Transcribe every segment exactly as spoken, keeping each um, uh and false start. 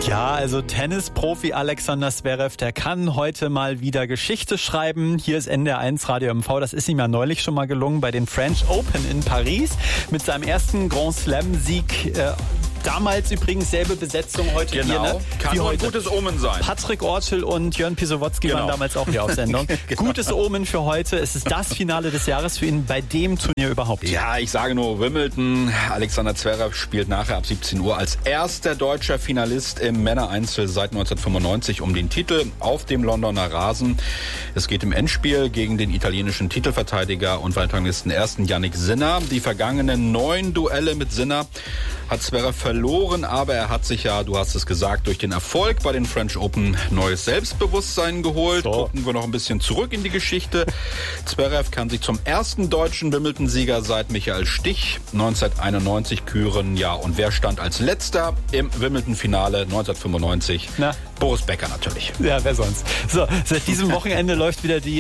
Ja, also Tennisprofi Alexander Zverev, der kann heute mal wieder Geschichte schreiben. Hier ist N D R eins Radio M V. Das ist ihm ja neulich schon mal gelungen bei den French Open in Paris mit seinem ersten Grand Slam-Sieg. Äh, Damals übrigens selbe Besetzung heute genau. hier. Ne? Kann Wie nur ein heute. Gutes Omen sein. Patrick Ortschel und Jörn Pisowotzki genau. waren damals auch hier auf Sendung. genau. Gutes Omen für heute. Es ist das Finale des Jahres für ihn bei dem Turnier überhaupt. Ja, ich sage nur Wimbledon. Alexander Zverev spielt nachher ab siebzehn Uhr als erster deutscher Finalist im Männereinzel seit neunzehnhundertfünfundneunzig um den Titel auf dem Londoner Rasen. Es geht im Endspiel gegen den italienischen Titelverteidiger und Weltranglisten ersten Yannick Sinner. Die vergangenen neun Duelle mit Sinner hat Zverev verloren, aber er hat sich ja, du hast es gesagt, durch den Erfolg bei den French Open neues Selbstbewusstsein geholt. So. Gucken wir noch ein bisschen zurück in die Geschichte. Zverev kann sich zum ersten deutschen Wimbledon-Sieger seit Michael Stich neunzehnhunderteinundneunzig küren. Ja, und wer stand als letzter im Wimbledon-Finale neunzehnhundertfünfundneunzig? Na? Boris Becker natürlich. Ja, wer sonst? So, seit diesem Wochenende läuft wieder die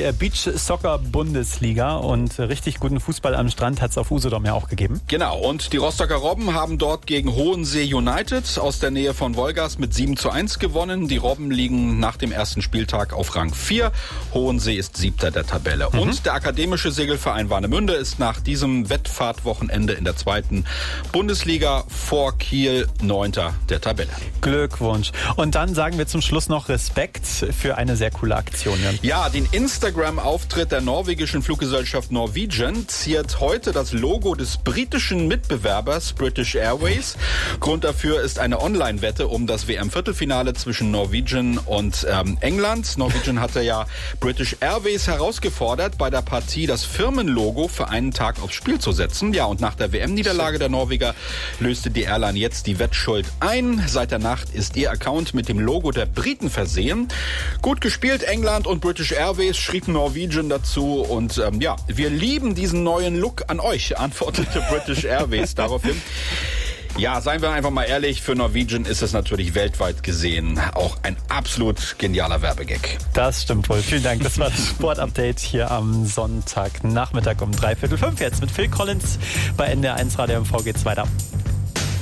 Beach-Soccer-Bundesliga und richtig guten Fußball am Strand hat es auf Usedom ja auch gegeben. Genau, und die Rostocker Robben haben dort gegen Hohensee United aus der Nähe von Wolgast mit sieben zu eins gewonnen. Die Robben liegen nach dem ersten Spieltag auf Rang vier. Hohensee ist siebter der Tabelle. Mhm. Und der akademische Segelverein Warnemünde ist nach diesem Wettfahrtwochenende in der zweiten Bundesliga vor Kiel neunter der Tabelle. Glückwunsch. Und dann sagen wir zum Schluss noch Respekt für eine sehr coole Aktion. Ja, ja den Instagram-Auftritt der norwegischen Fluggesellschaft Norwegian ziert heute das Logo des britischen Mitbewerbers British Airways. Grund dafür ist eine Online-Wette um das W M-Viertelfinale zwischen Norwegian und ähm, England. Norwegian hatte ja British Airways herausgefordert, bei der Partie das Firmenlogo für einen Tag aufs Spiel zu setzen. Ja, und nach der W M-Niederlage der Norweger löste die Airline jetzt die Wettschuld ein. Seit der Nacht ist ihr Account mit dem Logo der Briten versehen. Gut gespielt, England und British Airways, schrieb Norwegian dazu. Und ähm, ja, wir lieben diesen neuen Look an euch, antwortete British Airways daraufhin. Ja, seien wir einfach mal ehrlich, für Norwegian ist es natürlich weltweit gesehen auch ein absolut genialer Werbegag. Das stimmt wohl. Vielen Dank. Das war das Sportupdate hier am Sonntagnachmittag um dreiviertel fünf. Jetzt mit Phil Collins bei N D R eins Radio M V geht's weiter.